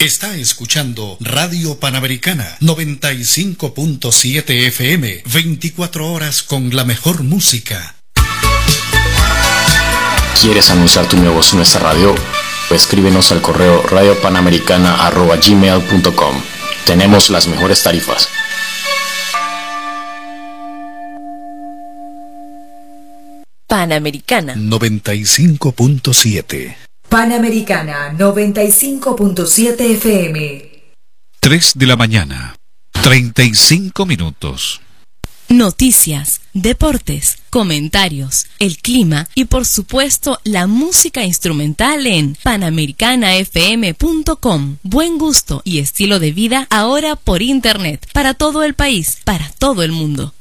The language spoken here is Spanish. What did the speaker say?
Está escuchando Radio Panamericana 95.7 FM, 24 horas con la mejor música. ¿Quieres anunciar tu negocio en nuestra radio? Escríbenos al correo radiopanamericana@gmail.com. Tenemos las mejores tarifas. Panamericana 95.7. Panamericana 95.7 FM. 3 de la mañana, 35 minutos. Noticias, deportes, comentarios, el clima y por supuesto la música instrumental en panamericanafm.com. Buen gusto y estilo de vida ahora por internet, para todo el país, para todo el mundo.